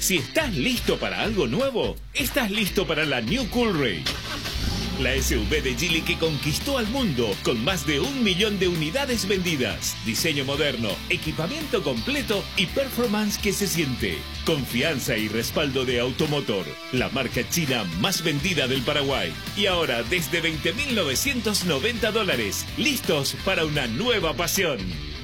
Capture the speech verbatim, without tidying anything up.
Si estás listo para algo nuevo, estás listo para la New Coolray. La S U V de Geely que conquistó al mundo con más de un millón de unidades vendidas. Diseño moderno, equipamiento completo y performance que se siente. Confianza y respaldo de Automotor, la marca china más vendida del Paraguay. Y ahora desde veinte mil novecientos noventa dólares, listos para una nueva pasión.